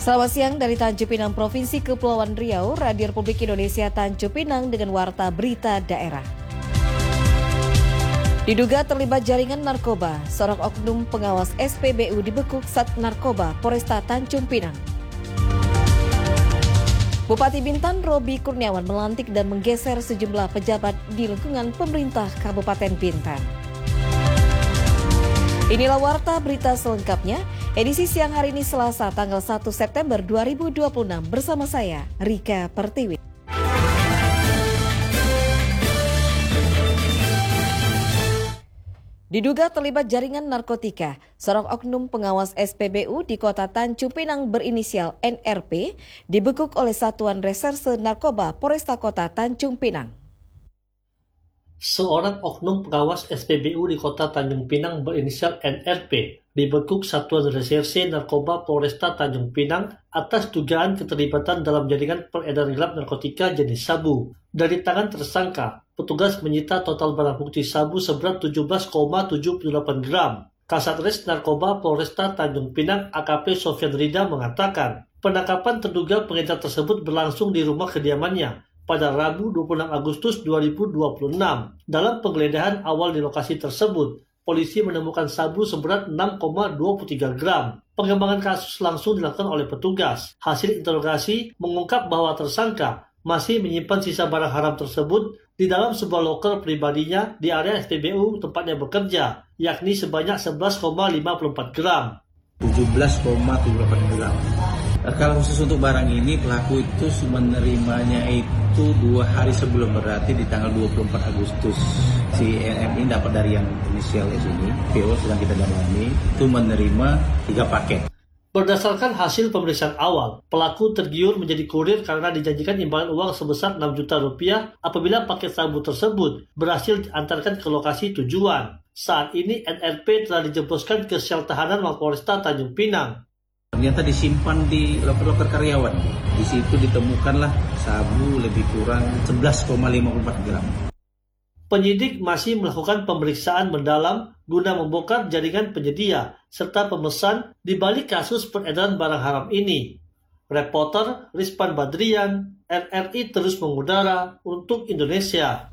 Selamat siang dari Tanjung Pinang, Provinsi Kepulauan Riau, Radio Republik Indonesia Tanjung Pinang dengan Warta Berita Daerah. Diduga terlibat jaringan narkoba, seorang oknum pengawas SPBU dibekuk Sat Narkoba Polresta Tanjung Pinang. Bupati Bintan Robi Kurniawan melantik dan menggeser sejumlah pejabat di lingkungan pemerintah Kabupaten Bintan. Inilah Warta Berita selengkapnya, edisi siang hari ini Selasa tanggal 1 September 2026 bersama saya, Rika Pertiwi. Diduga terlibat jaringan narkotika, seorang oknum pengawas SPBU di kota Tanjung Pinang berinisial NRP dibekuk oleh Satuan Reserse Narkoba Polresta Kota Tanjung Pinang. Seorang oknum pengawas SPBU di kota Tanjung Pinang berinisial NRP dibekuk Satuan Reserse Narkoba Polresta Tanjung Pinang atas dugaan keterlibatan dalam jaringan peredaran gelap narkotika jenis sabu. Dari tangan tersangka, petugas menyita total barang bukti sabu seberat 17,78 gram. Kasatgas Narkoba Polresta Tanjung Pinang AKP Sofyan Rida mengatakan, penangkapan terduga pengedar tersebut berlangsung di rumah kediamannya pada Rabu 26 Agustus 2026. Dalam penggeledahan awal di lokasi tersebut, polisi menemukan sabu seberat 6,23 gram. Pengembangan kasus langsung dilakukan oleh petugas. Hasil interogasi mengungkap bahwa tersangka masih menyimpan sisa barang haram tersebut di dalam sebuah loker pribadinya di area SPBU tempatnya bekerja, yakni sebanyak 11,54 gram. 17,78 gram. Kalau khusus untuk barang ini, pelaku itu menerimanya itu 2 hari sebelum, berarti di tanggal 24 Agustus. Si NM ini dapat dari yang inisial S ini, PO sedang kita dalami, itu menerima 3 paket. Berdasarkan hasil pemeriksaan awal, pelaku tergiur menjadi kurir karena dijanjikan imbalan uang sebesar 6 juta rupiah apabila paket sabu tersebut berhasil diantarkan ke lokasi tujuan. Saat ini NRP telah dijeboskan ke sel tahanan Mapolresta Tanjung Pinang. Ternyata disimpan di loker-loker karyawan. Di situ ditemukanlah sabu lebih kurang 11,54 gram. Penyidik masih melakukan pemeriksaan mendalam guna membongkar jaringan penyedia serta pemesan di balik kasus peredaran barang haram ini. Reporter Rizpan Badrian, RRI terus mengudara untuk Indonesia.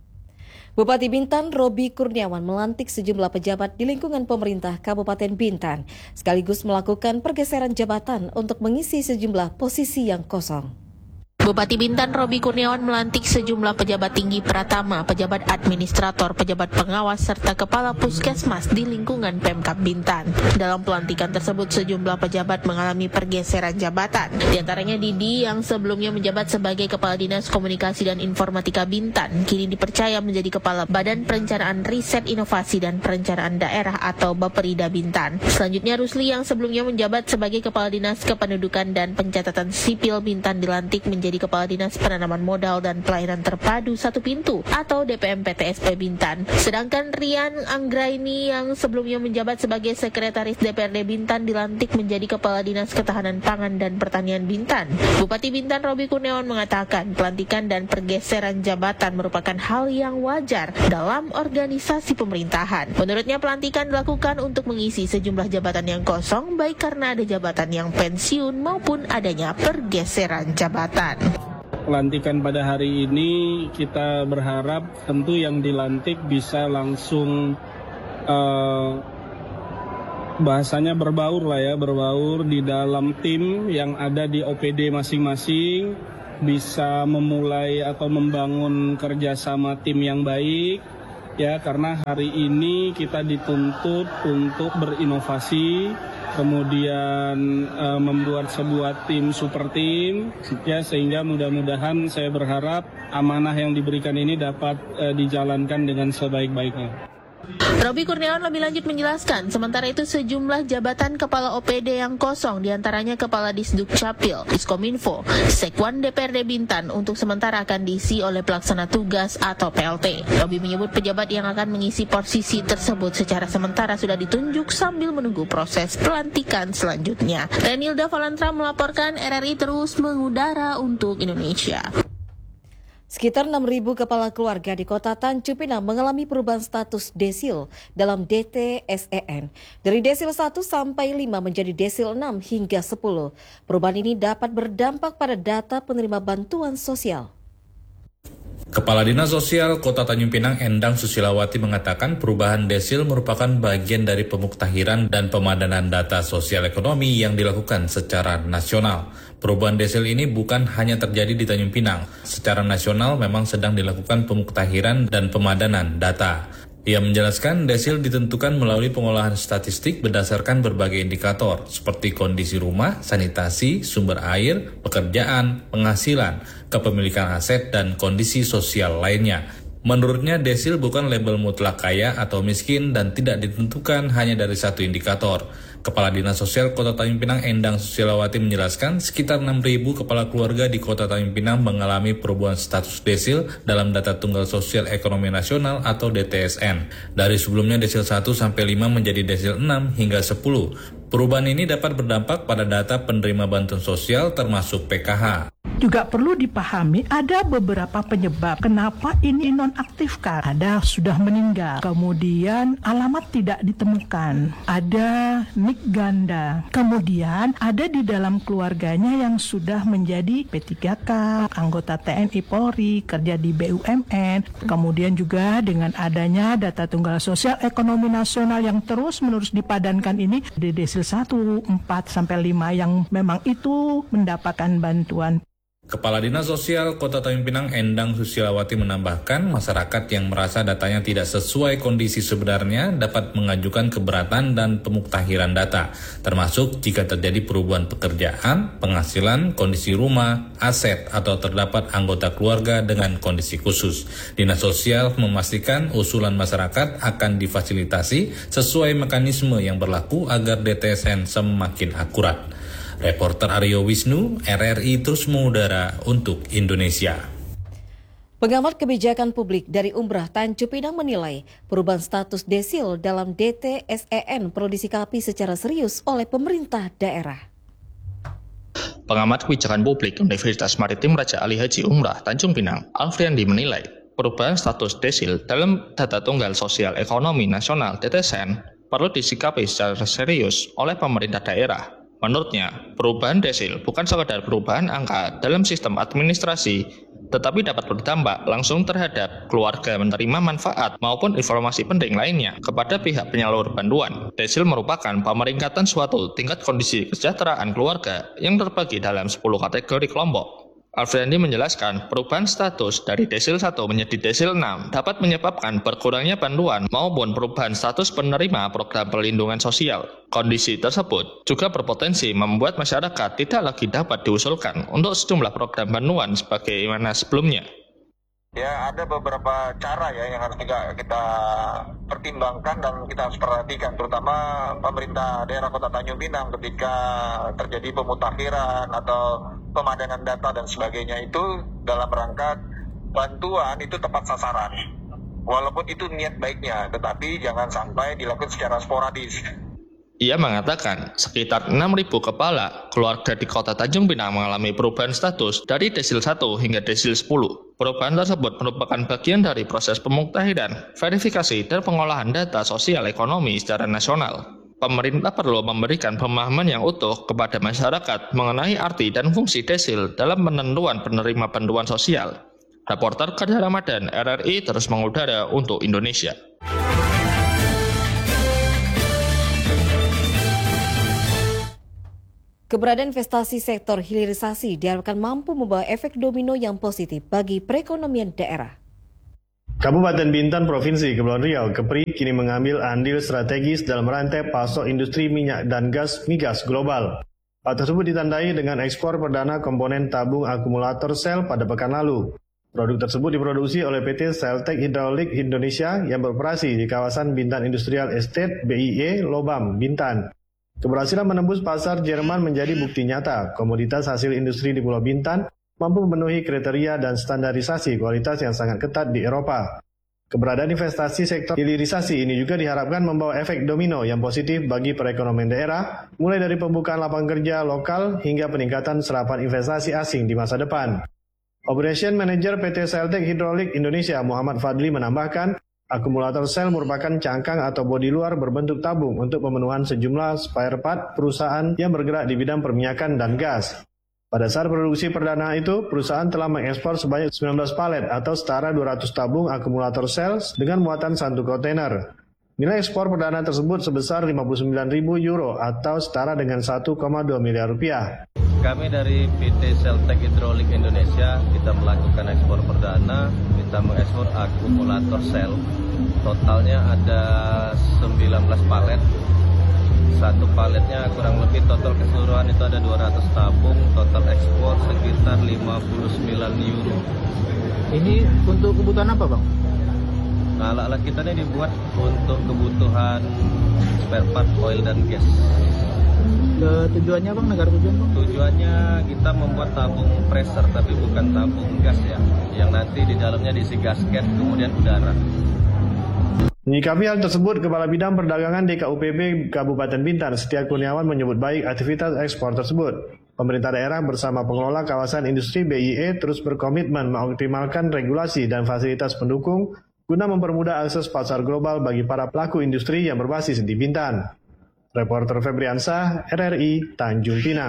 Bupati Bintan Robi Kurniawan melantik sejumlah pejabat di lingkungan pemerintah Kabupaten Bintan, sekaligus melakukan pergeseran jabatan untuk mengisi sejumlah posisi yang kosong. Bupati Bintan Robi Kurniawan melantik sejumlah pejabat tinggi pratama, pejabat administrator, pejabat pengawas, serta kepala puskesmas di lingkungan Pemkab Bintan. Dalam pelantikan tersebut, sejumlah pejabat mengalami pergeseran jabatan. Di antaranya Didi yang sebelumnya menjabat sebagai Kepala Dinas Komunikasi dan Informatika Bintan, kini dipercaya menjadi Kepala Badan Perencanaan Riset Inovasi dan Perencanaan Daerah atau Baperida Bintan. Selanjutnya Rusli yang sebelumnya menjabat sebagai Kepala Dinas Kependudukan dan Pencatatan Sipil Bintan dilantik menjadi Kepala Dinas Penanaman Modal dan Pelayanan Terpadu Satu Pintu atau DPMPTSP Bintan. Sedangkan Rian Anggraini yang sebelumnya menjabat sebagai Sekretaris DPRD Bintan dilantik menjadi Kepala Dinas Ketahanan Pangan dan Pertanian Bintan. Bupati Bintan Robi Kurniawan mengatakan pelantikan dan pergeseran jabatan merupakan hal yang wajar dalam organisasi pemerintahan. Menurutnya pelantikan dilakukan untuk mengisi sejumlah jabatan yang kosong, baik karena ada jabatan yang pensiun maupun adanya pergeseran jabatan. Pelantikan pada hari ini kita berharap tentu yang dilantik bisa langsung bahasanya berbaur di dalam tim yang ada di OPD masing-masing, bisa memulai atau membangun kerjasama tim yang baik ya, karena hari ini kita dituntut untuk berinovasi, kemudian membuat sebuah tim super tim ya, sehingga mudah-mudahan saya berharap amanah yang diberikan ini dapat dijalankan dengan sebaik-baiknya. Robi Kurniawan lebih lanjut menjelaskan, sementara itu sejumlah jabatan kepala OPD yang kosong, diantaranya Kepala Disduk Capil, Diskominfo, Sekwan DPRD Bintan untuk sementara akan diisi oleh pelaksana tugas atau PLT. Robi menyebut pejabat yang akan mengisi posisi tersebut secara sementara sudah ditunjuk sambil menunggu proses pelantikan selanjutnya. Renilda Valantra melaporkan, RRI terus mengudara untuk Indonesia. Sekitar 6.000 kepala keluarga di Kota Tanjung Pinang mengalami perubahan status desil dalam DTSEN. Dari desil 1 sampai 5 menjadi desil 6 hingga 10. Perubahan ini dapat berdampak pada data penerima bantuan sosial. Kepala Dinas Sosial Kota Tanjung Pinang Endang Susilawati mengatakan perubahan desil merupakan bagian dari pemuktahiran dan pemadanan data sosial ekonomi yang dilakukan secara nasional. Perubahan desil ini bukan hanya terjadi di Tanjung Pinang. Secara nasional memang sedang dilakukan pemuktahiran dan pemadanan data. Ia menjelaskan desil ditentukan melalui pengolahan statistik berdasarkan berbagai indikator seperti kondisi rumah, sanitasi, sumber air, pekerjaan, penghasilan, kepemilikan aset, dan kondisi sosial lainnya. Menurutnya, desil bukan label mutlak kaya atau miskin dan tidak ditentukan hanya dari satu indikator. Kepala Dinas Sosial Kota Tanjung Pinang Endang Susilawati menjelaskan sekitar 6.000 kepala keluarga di Kota Tanjung Pinang mengalami perubahan status desil dalam data tunggal sosial ekonomi nasional atau DTSN. Dari sebelumnya desil 1 sampai 5 menjadi desil 6 hingga 10. Perubahan ini dapat berdampak pada data penerima bantuan sosial termasuk PKH. Juga perlu dipahami ada beberapa penyebab kenapa ini nonaktifkan. Ada sudah meninggal, kemudian alamat tidak ditemukan, ada nik ganda, kemudian ada di dalam keluarganya yang sudah menjadi P3K, anggota TNI Polri, kerja di BUMN, kemudian juga dengan adanya data tunggal sosial ekonomi nasional yang terus-menerus dipadankan ini di desil 1, 4, sampai 5 yang memang itu mendapatkan bantuan. Kepala Dinas Sosial Kota Tanjung Pinang Endang Susilawati menambahkan masyarakat yang merasa datanya tidak sesuai kondisi sebenarnya dapat mengajukan keberatan dan pemuktahiran data, termasuk jika terjadi perubahan pekerjaan, penghasilan, kondisi rumah, aset, atau terdapat anggota keluarga dengan kondisi khusus. Dinas Sosial memastikan usulan masyarakat akan difasilitasi sesuai mekanisme yang berlaku agar DTSN semakin akurat. Reporter Aryo Wisnu, RRI terus mengudara untuk Indonesia. Pengamat kebijakan publik dari Umrah Tanjung Pinang menilai perubahan status desil dalam DTSEN perlu disikapi secara serius oleh pemerintah daerah. Pengamat kebijakan publik Universitas Maritim Raja Ali Haji Umrah Tanjung Pinang, Alfriandi menilai perubahan status desil dalam data tunggal sosial ekonomi nasional DTSN perlu disikapi secara serius oleh pemerintah daerah. Menurutnya, perubahan desil bukan sekadar perubahan angka dalam sistem administrasi, tetapi dapat berdampak langsung terhadap keluarga menerima manfaat maupun informasi penting lainnya kepada pihak penyalur bantuan. Desil merupakan pemeringkatan suatu tingkat kondisi kesejahteraan keluarga yang terbagi dalam 10 kategori kelompok. Alfriandi menjelaskan perubahan status dari desil 1 menjadi desil 6 dapat menyebabkan berkurangnya bantuan maupun perubahan status penerima program perlindungan sosial. Kondisi tersebut juga berpotensi membuat masyarakat tidak lagi dapat diusulkan untuk sejumlah program bantuan sebagaimana sebelumnya. Ya, ada beberapa cara ya yang harus kita pertimbangkan dan kita harus perhatikan, terutama pemerintah daerah Kota Tanjung Pinang ketika terjadi pemutakhiran atau pemadanan data dan sebagainya itu dalam rangka bantuan itu tepat sasaran. Walaupun itu niat baiknya, tetapi jangan sampai dilakukan secara sporadis. Ia mengatakan sekitar 6.000 kepala keluarga di Kota Tanjung Pinang mengalami perubahan status dari desil 1 hingga desil 10. Perubahan tersebut merupakan bagian dari proses pemuktahiran, verifikasi, dan pengolahan data sosial ekonomi secara nasional. Pemerintah perlu memberikan pemahaman yang utuh kepada masyarakat mengenai arti dan fungsi desil dalam penentuan penerima bantuan sosial. Reporter Kadir Ramadan, RRI terus mengudara untuk Indonesia. Keberadaan investasi sektor hilirisasi diharapkan mampu membawa efek domino yang positif bagi perekonomian daerah. Kabupaten Bintan, Provinsi Kepulauan Riau, Kepri kini mengambil andil strategis dalam rantai pasok industri minyak dan gas migas global. Hal tersebut ditandai dengan ekspor perdana komponen tabung akumulator sel pada pekan lalu. Produk tersebut diproduksi oleh PT Seltek Hydraulic Indonesia yang beroperasi di kawasan Bintan Industrial Estate BIE Lobam, Bintan. Keberhasilan menembus pasar Jerman menjadi bukti nyata komoditas hasil industri di Pulau Bintan mampu memenuhi kriteria dan standarisasi kualitas yang sangat ketat di Eropa. Keberadaan investasi sektor hilirisasi ini juga diharapkan membawa efek domino yang positif bagi perekonomian daerah, mulai dari pembukaan lapangan kerja lokal hingga peningkatan serapan investasi asing di masa depan. Operation Manager PT Seltek Hydraulic Indonesia Muhammad Fadli menambahkan, akumulator sel merupakan cangkang atau bodi luar berbentuk tabung untuk pemenuhan sejumlah spare part perusahaan yang bergerak di bidang perminyakan dan gas. Pada saat produksi perdana itu, perusahaan telah mengekspor sebanyak 19 palet atau setara 200 tabung akumulator sel dengan muatan 1 kontainer. Nilai ekspor perdana tersebut sebesar 59.000 euro atau setara dengan 1,2 miliar rupiah. Kami dari PT Seltek Hydraulic Indonesia, kita melakukan ekspor perdana, kita mengekspor akumulator sel. Totalnya ada 19 palet. Satu paletnya kurang lebih total keseluruhan itu ada 200 tabung, total ekspor sekitar 59 euro. Ini untuk kebutuhan apa, Bang? Nah, alat-alat kita ini dibuat untuk kebutuhan spare part oil dan gas. Tujuannya, Bang, negara tujuan, Bang? Tujuannya kita membuat tabung pressure, tapi bukan tabung gas ya, yang nanti di dalamnya diisi gasket, kemudian udara. Menyikapi hal tersebut, Kepala Bidang Perdagangan DKUPB Kabupaten Bintan, Setia Kurniawan menyebut baik aktivitas ekspor tersebut. Pemerintah daerah bersama pengelola kawasan industri BIE terus berkomitmen mengoptimalkan regulasi dan fasilitas pendukung guna mempermudah akses pasar global bagi para pelaku industri yang berbasis di Bintan. Reporter Febriansah, RRI, Tanjung Pinang.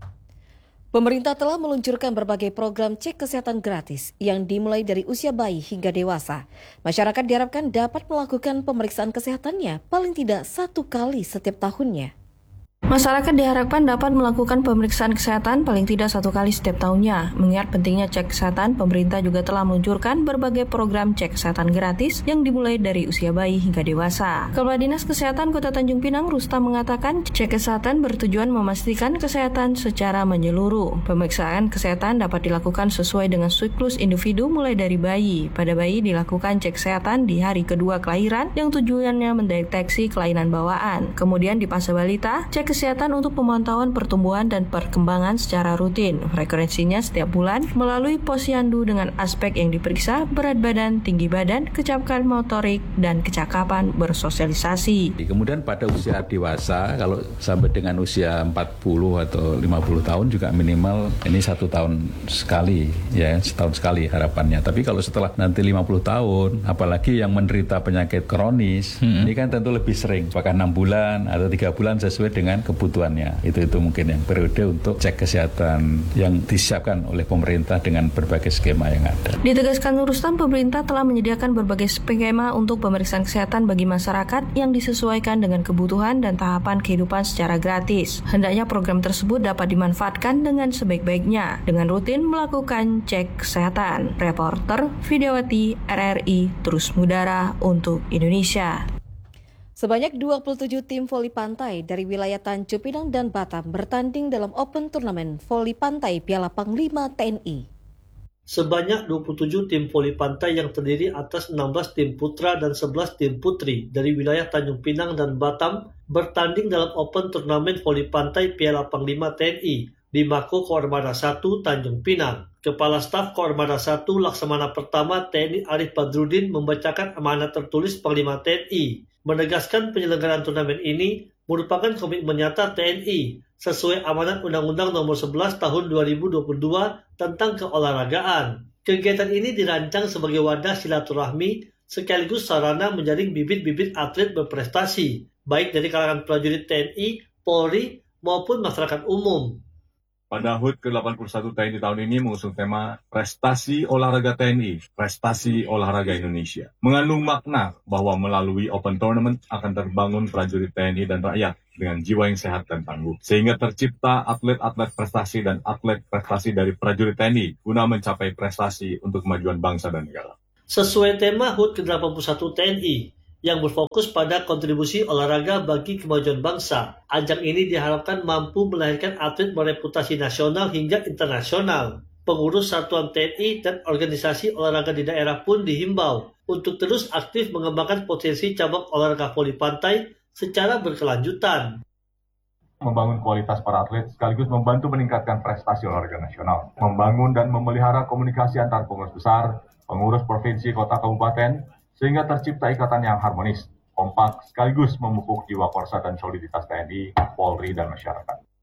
Pemerintah telah meluncurkan berbagai program cek kesehatan gratis yang dimulai dari usia bayi hingga dewasa. Masyarakat diharapkan dapat melakukan pemeriksaan kesehatannya paling tidak 1 kali setiap tahunnya. Masyarakat diharapkan dapat melakukan pemeriksaan kesehatan paling tidak 1 kali setiap tahunnya. Mengingat pentingnya cek kesehatan, pemerintah juga telah meluncurkan berbagai program cek kesehatan gratis yang dimulai dari usia bayi hingga dewasa. Kepala Dinas Kesehatan Kota Tanjung Pinang, Rustam, mengatakan cek kesehatan bertujuan memastikan kesehatan secara menyeluruh. Pemeriksaan kesehatan dapat dilakukan sesuai dengan siklus individu mulai dari bayi. Pada bayi dilakukan cek kesehatan di hari kedua kelahiran yang tujuannya mendeteksi kelainan bawaan. Kemudian di fase balita, cek kesehatan untuk pemantauan pertumbuhan dan perkembangan secara rutin. Frekuensinya setiap bulan melalui posyandu dengan aspek yang diperiksa berat badan, tinggi badan, kecapakan motorik, dan kecakapan bersosialisasi. Kemudian pada usia dewasa, kalau sampai dengan usia 40 atau 50 tahun juga minimal ini 1 tahun sekali, ya setahun sekali harapannya. Tapi kalau setelah nanti 50 tahun, apalagi yang menderita penyakit kronis, ini kan tentu lebih sering, bahkan 6 bulan atau 3 bulan sesuai dengan kebutuhannya. Itu mungkin yang periode untuk cek kesehatan yang disiapkan oleh pemerintah dengan berbagai skema yang ada. Ditegaskan Rustam, pemerintah telah menyediakan berbagai skema untuk pemeriksaan kesehatan bagi masyarakat yang disesuaikan dengan kebutuhan dan tahapan kehidupan secara gratis. Hendaknya program tersebut dapat dimanfaatkan dengan sebaik-baiknya dengan rutin melakukan cek kesehatan. Reporter Videowati, RRI, terus mengudara untuk Indonesia. Sebanyak 27 tim voli pantai dari wilayah Tanjung Pinang dan Batam bertanding dalam Open Turnamen Voli Pantai Piala Panglima TNI. Sebanyak 27 tim voli pantai yang terdiri atas 16 tim putra dan 11 tim putri dari wilayah Tanjung Pinang dan Batam bertanding dalam Open Turnamen Voli Pantai Piala Panglima TNI di Mako Koarmada 1 Tanjung Pinang. Kepala Staf Koarmada 1 Laksamana Pertama TNI Arif Badrudin membacakan amanat tertulis Panglima TNI, menegaskan penyelenggaraan turnamen ini merupakan komitmen nyata TNI sesuai amanat Undang-Undang Nomor 11 Tahun 2022 tentang keolahragaan. Kegiatan ini dirancang sebagai wadah silaturahmi sekaligus sarana menjaring bibit-bibit atlet berprestasi, baik dari kalangan prajurit TNI, Polri, maupun masyarakat umum. Pada HUT ke-81 TNI tahun ini mengusung tema Prestasi Olahraga TNI, Prestasi Olahraga Indonesia. Mengandung makna bahwa melalui Open Tournament akan terbangun prajurit TNI dan rakyat dengan jiwa yang sehat dan tangguh. Sehingga tercipta atlet-atlet prestasi dan atlet prestasi dari prajurit TNI guna mencapai prestasi untuk kemajuan bangsa dan negara. Sesuai tema HUT ke-81 TNI, yang berfokus pada kontribusi olahraga bagi kemajuan bangsa. Ajang ini diharapkan mampu melahirkan atlet bereputasi nasional hingga internasional. Pengurus satuan TNI dan organisasi olahraga di daerah pun dihimbau untuk terus aktif mengembangkan potensi cabang olahraga voli pantai secara berkelanjutan. Membangun kualitas para atlet sekaligus membantu meningkatkan prestasi olahraga nasional. Membangun dan memelihara komunikasi antar pengurus besar, pengurus provinsi, kota, kabupaten, sehingga tercipta ikatan yang harmonis, kompak, sekaligus memupuk jiwa korsa dan soliditas TNI, Polri, dan masyarakat.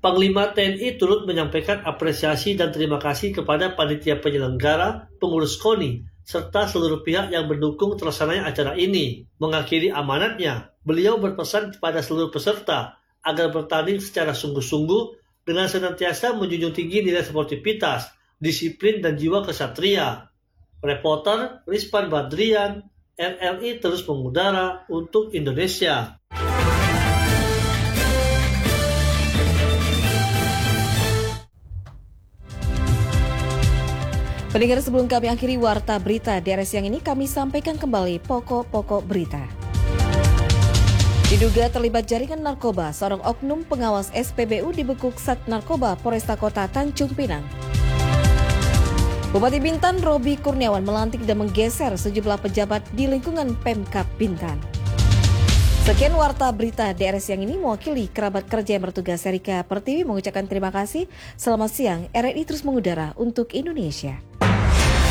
Panglima TNI turut menyampaikan apresiasi dan terima kasih kepada panitia penyelenggara, pengurus KONI, serta seluruh pihak yang mendukung terlaksananya acara ini. Mengakhiri amanatnya, beliau berpesan kepada seluruh peserta agar bertanding secara sungguh-sungguh dengan senantiasa menjunjung tinggi nilai sportivitas, disiplin, dan jiwa kesatria. Reporter Rizpan Badrian, RRI terus mengudara untuk Indonesia. Pendengar, sebelum kami akhiri warta berita DRS yang ini, kami sampaikan kembali pokok-pokok berita. Diduga terlibat jaringan narkoba, seorang oknum pengawas SPBU dibekuk Sat Narkoba Polresta Kota Tanjung Pinang. Bupati Bintan Robi Kurniawan melantik dan menggeser sejumlah pejabat di lingkungan Pemkab Bintan. Sekian warta berita DRS yang ini, mewakili kerabat kerja yang bertugas Erika Pertiwi mengucapkan terima kasih. Selamat siang, RRI terus mengudara untuk Indonesia.